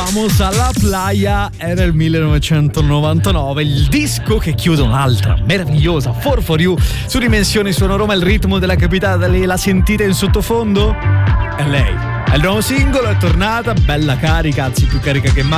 Vamos alla playa era il 1999, il disco che chiude un'altra meravigliosa 4For su Dimensioni Suono Roma. Il ritmo della capitale, la sentite in sottofondo? È lei, è il nuovo singolo, è tornata bella carica, anzi più carica che mai.